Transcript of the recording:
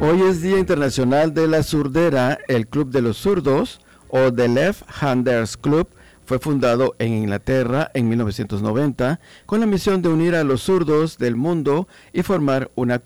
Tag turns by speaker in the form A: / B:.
A: Hoy es Día Internacional de la Surdera. El Club de los Zurdos, o The Left Handers Club, fue fundado en Inglaterra en 1990 con la misión de unir a los zurdos del mundo y formar una